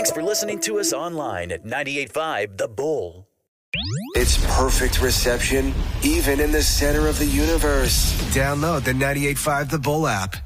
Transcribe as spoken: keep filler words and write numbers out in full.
Thanks for listening to us online at ninety-eight point five The Bull. It's perfect reception, even in the center of the universe. Download the ninety-eight point five The Bull app.